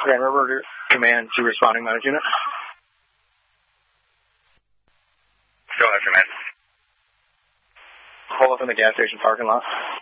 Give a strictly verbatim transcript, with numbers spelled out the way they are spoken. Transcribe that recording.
Grand River Command to responding medic unit. Go ahead, Command. Hold up in the gas station parking lot.